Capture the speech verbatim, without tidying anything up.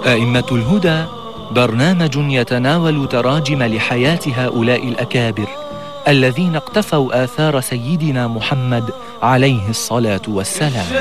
أئمة الهدى برنامج يتناول تراجم لحياة هؤلاء الأكابر الذين اقتفوا آثار سيدنا محمد عليه الصلاة والسلام.